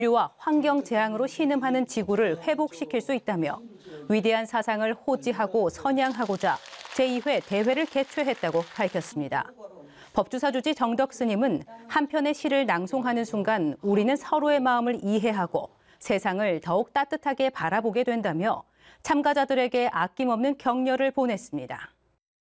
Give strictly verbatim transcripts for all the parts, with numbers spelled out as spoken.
인류와 환경 재앙으로 신음하는 지구를 회복시킬 수 있다며 위대한 사상을 호지하고 선양하고자 제이 회 대회를 개최했다고 밝혔습니다. 법주사 주지 정덕 스님은 한편의 시를 낭송하는 순간 우리는 서로의 마음을 이해하고 세상을 더욱 따뜻하게 바라보게 된다며 참가자들에게 아낌없는 격려를 보냈습니다.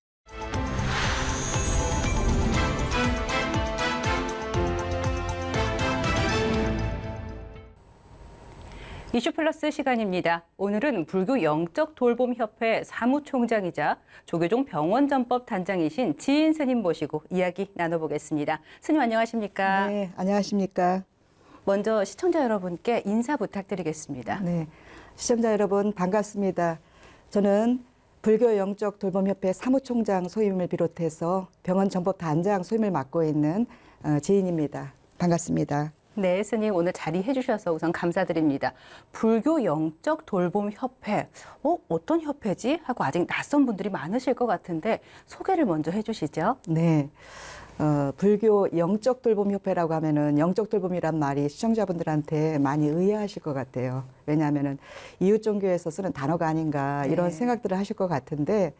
이슈 플러스 시간입니다. 오늘은 불교 영적 돌봄 협회 사무총장이자 조계종 병원전법 단장이신 지인 스님 모시고 이야기 나눠보겠습니다. 스님 안녕하십니까? 네, 안녕하십니까? 먼저 시청자 여러분께 인사 부탁드리겠습니다. 네, 시청자 여러분 반갑습니다. 저는 불교 영적 돌봄 협회 사무총장 소임을 비롯해서 병원전법 단장 소임을 맡고 있는 지인입니다. 반갑습니다. 네, 스님 오늘 자리해 주셔서 우선 감사드립니다. 불교 영적 돌봄 협회, 어, 어떤 협회지? 하고 아직 낯선 분들이 많으실 것 같은데 소개를 먼저 해주시죠. 네, 어, 불교 영적 돌봄 협회라고 하면은 영적 돌봄이란 말이 시청자분들한테 많이 의아하실 것 같아요. 왜냐하면은 이웃 종교에서 쓰는 단어가 아닌가 이런 네. 생각들을 하실 것 같은데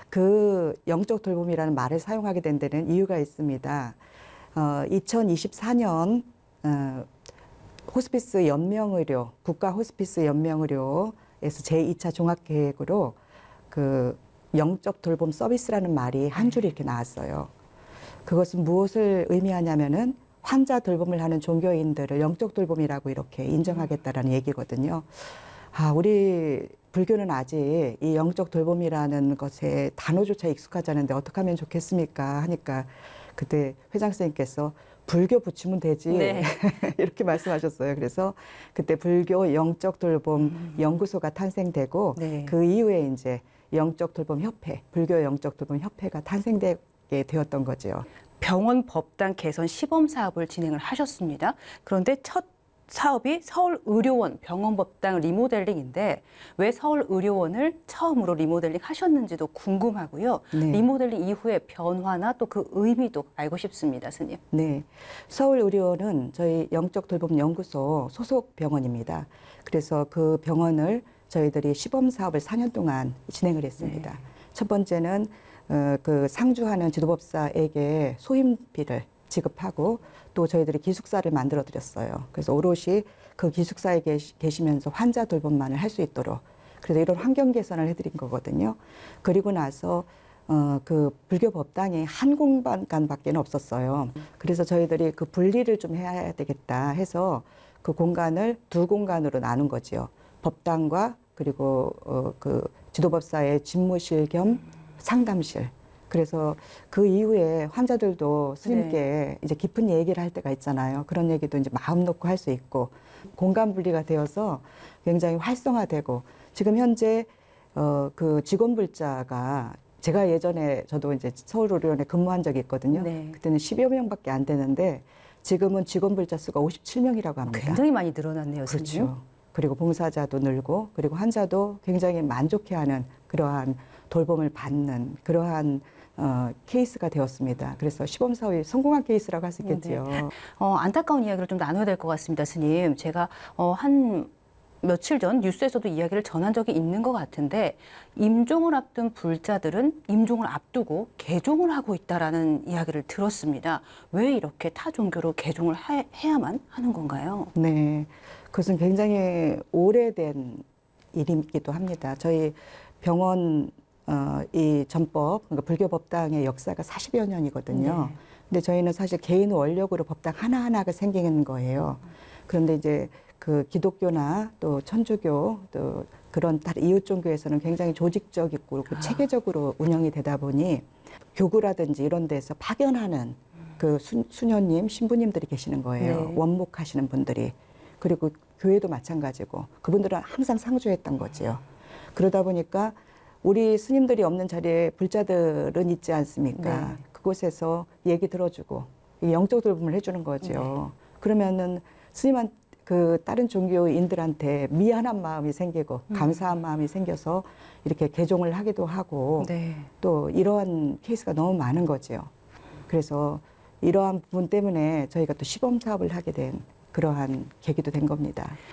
그 영적 돌봄이라는 말을 사용하게 된 데는 이유가 있습니다. 어, 이천이십사 년 어, 호스피스 연명의료, 국가 호스피스 연명의료에서 제이 차 종합계획으로 그 영적 돌봄 서비스라는 말이 한 줄이 이렇게 나왔어요. 그것은 무엇을 의미하냐면은 환자 돌봄을 하는 종교인들을 영적 돌봄이라고 이렇게 인정하겠다라는 얘기거든요. 아, 우리 불교는 아직 이 영적 돌봄이라는 것에 단어조차 익숙하지 않은데 어떻게 하면 좋겠습니까? 하니까 그때 회장 선생님께서 불교 붙이면 되지 네. 이렇게 말씀하셨어요. 그래서 그때 불교 영적 돌봄 음. 연구소가 탄생되고 네. 그 이후에 이제 영적 돌봄 협회, 불교 영적 돌봄 협회가 탄생되게 되었던 거죠. 병원 법당 개선 시범 사업을 진행을 하셨습니다. 그런데 첫 사업이 서울의료원 병원법당 리모델링인데 왜 서울의료원을 처음으로 리모델링 하셨는지도 궁금하고요. 네. 리모델링 이후의 변화나 또 그 의미도 알고 싶습니다, 스님. 네, 서울의료원은 저희 영적 돌봄 연구소 소속 병원입니다. 그래서 그 병원을 저희들이 시범 사업을 사 년 동안 진행을 했습니다. 네. 첫 번째는 어, 그 상주하는 지도법사에게 소임비를 지급하고 또 저희들이 기숙사를 만들어 드렸어요. 그래서 오롯이 그 기숙사에 계시, 계시면서 환자 돌봄만을 할 수 있도록 그래서 이런 환경 개선을 해드린 거거든요. 그리고 나서 어, 그 불교 법당이 한 공간밖에 없었어요. 그래서 저희들이 그 분리를 좀 해야 되겠다 해서 그 공간을 두 공간으로 나눈 거지요. 법당과 그리고 어, 그 지도법사의 집무실 겸 상담실. 그래서 그 이후에 환자들도 스님께 네. 이제 깊은 얘기를 할 때가 있잖아요. 그런 얘기도 이제 마음 놓고 할 수 있고 공간 분리가 되어서 굉장히 활성화되고 지금 현재 어, 그 직원 불자가 제가 예전에 저도 이제 서울의료원에 근무한 적이 있거든요. 네. 그때는 십여 명밖에 안 되는데 지금은 직원 불자 수가 오십칠 명이라고 합니다. 굉장히 많이 늘어났네요, 스님. 그렇죠. 그리고 봉사자도 늘고 그리고 환자도 굉장히 만족해하는 그러한 돌봄을 받는 그러한 어, 케이스가 되었습니다. 그래서 시범 사업이 성공한 케이스라고 할 수 있겠지요. 네. 어, 안타까운 이야기를 좀 나눠야 될 것 같습니다, 스님. 제가 어, 한 며칠 전 뉴스에서도 이야기를 전한 적이 있는 것 같은데 임종을 앞둔 불자들은 임종을 앞두고 개종을 하고 있다라는 이야기를 들었습니다. 왜 이렇게 타 종교로 개종을 하, 해야만 하는 건가요? 네, 그것은 굉장히 오래된 일이기도 합니다. 저희 병원 어, 이 전법, 그러니까 불교 법당의 역사가 사십여 년이거든요. 네. 근데 저희는 사실 개인 원력으로 법당 하나하나가 생기는 거예요. 그런데 이제 그 기독교나 또 천주교 또 그런 다른 이웃 종교에서는 굉장히 조직적이고 아. 체계적으로 운영이 되다 보니 교구라든지 이런 데서 파견하는 그 수, 수녀님, 신부님들이 계시는 거예요. 네. 원목하시는 분들이. 그리고 교회도 마찬가지고 그분들은 항상 상주했던 거지요. 그러다 보니까 우리 스님들이 없는 자리에 불자들은 있지 않습니까? 네. 그곳에서 얘기 들어주고 영적 돌봄을 해주는 거죠. 네. 그러면은 스님한 그 다른 종교인들한테 미안한 마음이 생기고 음. 감사한 마음이 생겨서 이렇게 개종을 하기도 하고 네. 또 이러한 케이스가 너무 많은 거죠. 그래서 이러한 부분 때문에 저희가 또 시범 사업을 하게 된 그러한 계기도 된 겁니다.